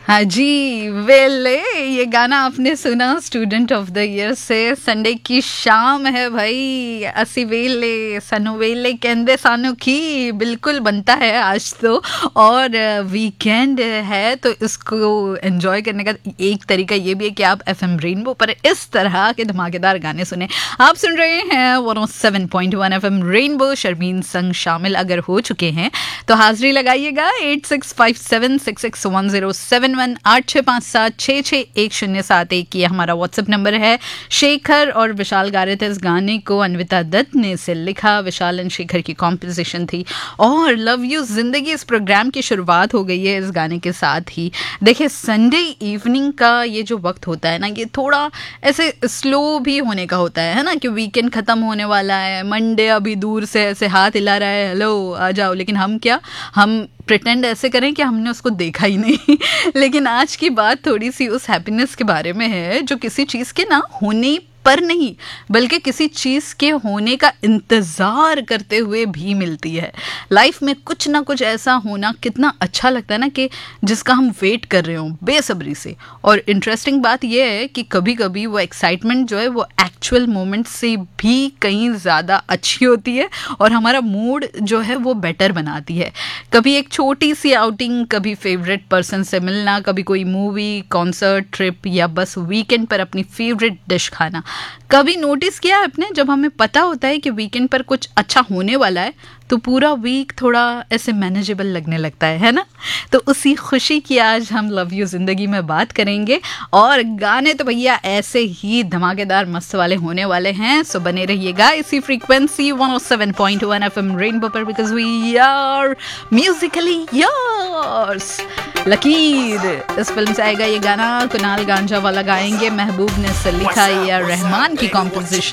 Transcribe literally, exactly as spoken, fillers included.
हाँ जी, वेले ये गाना आपने सुना स्टूडेंट ऑफ द ईयर से। संडे की शाम है भाई, असी वेले सानू वेले कहंदे सानू की बिल्कुल बनता है आज तो। और वीकेंड है तो इसको एंजॉय करने का एक तरीका ये भी है कि आप एफएम रेनबो पर इस तरह के धमाकेदार गाने सुने। आप सुन रहे हैं one O seven point one FM rainbow. Sharmin संग शामिल अगर हो चुके हैं तो हाजिरी लगाइएगा eight six five seven six six one zero seven one आठ छः पाँच सात छः छः एक शून्य सात एक ये हमारा व्हाट्सएप नंबर है। शेखर और विशाल गा रहे थे इस गाने को, अन्विता दत्त ने इसे लिखा, विशाल एंड शेखर की कॉम्पोजिशन थी। और लव यू जिंदगी इस प्रोग्राम की शुरुआत हो गई है इस गाने के साथ ही। देखिए संडे इवनिंग का ये जो वक्त होता है ना, ये थोड़ा ऐसे स्लो भी होने का होता है ना, कि वीकेंड खत्म होने वाला है, मंडे अभी दूर से ऐसे हाथ हिला रहा है, हेलो आ जाओ, लेकिन हम क्या हम प्रिटेंड ऐसे करें कि हमने उसको देखा ही नहीं। लेकिन आज की बात थोड़ी सी उस हैप्पीनेस के बारे में है जो किसी चीज़ के ना होने पर नहीं बल्कि किसी चीज़ के होने का इंतज़ार करते हुए भी मिलती है। लाइफ में कुछ ना कुछ ऐसा होना कितना अच्छा लगता है ना, कि जिसका हम वेट कर रहे हो बेसब्री से। और इंटरेस्टिंग बात यह है कि कभी कभी वो एक्साइटमेंट जो है वो एक्चुअल मोमेंट से भी कहीं ज़्यादा अच्छी होती है और हमारा मूड जो है वो बेटर बनाती है। कभी एक छोटी सी आउटिंग, कभी फेवरेट पर्सन से मिलना, कभी कोई मूवी, कॉन्सर्ट, ट्रिप या बस वीकेंड पर अपनी फेवरेट डिश खाना। कभी नोटिस किया है आपने, जब हमें पता होता है कि वीकेंड पर कुछ अच्छा होने वाला है तो पूरा वीक थोड़ा ऐसे मैनेजेबल लगने लगता है है ना। तो उसी खुशी की आज हम लव यू जिंदगी में बात करेंगे। और गाने तो भैया ऐसे ही धमाकेदार मस्त वाले होने वाले हैं, सो बने रहिएगा इसी frequency one O seven point one FM rainbow पर, because we are Musically yours. लकीर इस फिल्म से आएगा ये गाना, कुणाल गांजा वाला गाएंगे, महबूब ने इसे लिखा, या रहमान की कॉम्पोजिशन